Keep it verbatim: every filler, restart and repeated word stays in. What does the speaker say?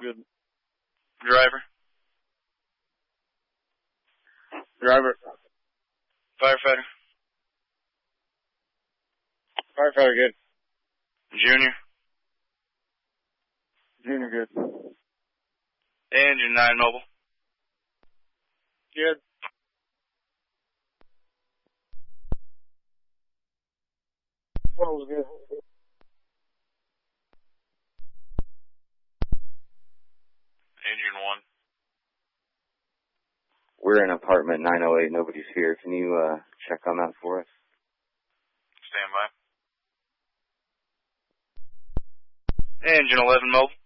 good. Driver? Driver. Firefighter? Firefighter, good. Junior? Junior, good. Engine nine mobile? Good. What was good? Engine one. We're in apartment nine oh eight. Nobody's here. Can you uh, check on that for us? Stand by. Engine eleven mobile?